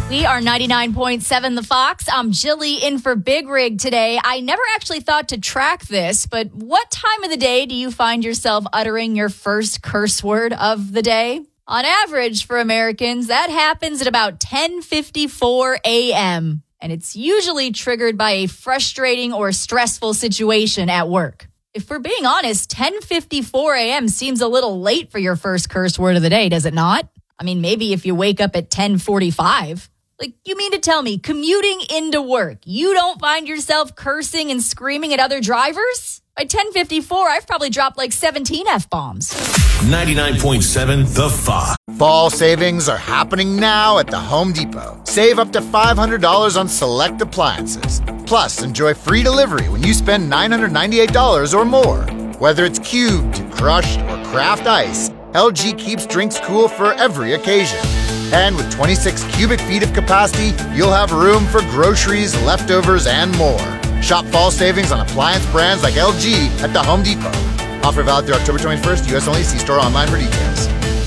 We are 99.7 The Fox. I'm Jilly in for Big Rig today. I never actually thought to track this, but what time of the day do you find yourself uttering your first curse word of the day? On average, for Americans, that happens at about 10:54 a.m., and it's usually triggered by a frustrating or stressful situation at work. If we're being honest, 10:54 a.m. seems a little late for your first curse word of the day, does it not? I mean, maybe if you wake up at 10:45. Like, you mean to tell me, commuting into work, you don't find yourself cursing and screaming at other drivers? By 10:54, I've probably dropped like 17 F-bombs. 99.7 The Fox. Fall savings are happening now at the Home Depot. Save up to $500 on select appliances. Plus, enjoy free delivery when you spend $998 or more. Whether it's cubed, crushed, or craft ice, LG keeps drinks cool for every occasion. And with 26 cubic feet of capacity, you'll have room for groceries, leftovers, and more. Shop fall savings on appliance brands like LG at the Home Depot. Offer valid through October 21st, U.S. only. See store online for details.